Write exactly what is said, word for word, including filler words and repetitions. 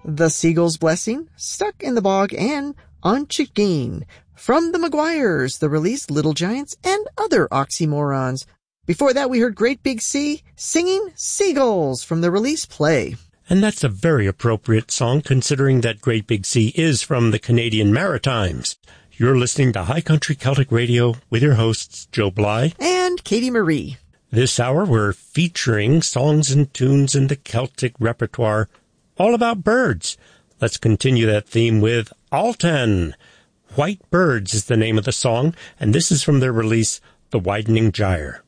The Seagull's Blessing, Stuck in the Bog, and On Chickeen. From the Maguires, the release Little Giants, and Other Oxymorons. Before that, we heard Great Big Sea singing Seagulls from the release Play. And that's a very appropriate song considering that Great Big Sea is from the Canadian Maritimes. You're listening to High Country Celtic Radio with your hosts, Joe Bly and Katie Marie. This hour, we're featuring songs and tunes in the Celtic repertoire, all about birds. Let's continue that theme with Altan. White Birds is the name of the song, and this is from their release, The Widening Gyre.